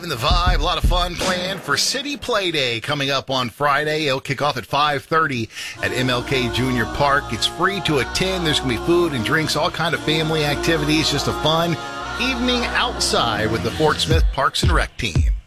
In the vibe, a lot of fun planned for City Play Day coming up on Friday. It'll kick off at 5:30 at MLK Junior Park. It's free to attend. There's going to be food and drinks, all kind of family activities, just a fun evening outside with the Fort Smith Parks and Rec team.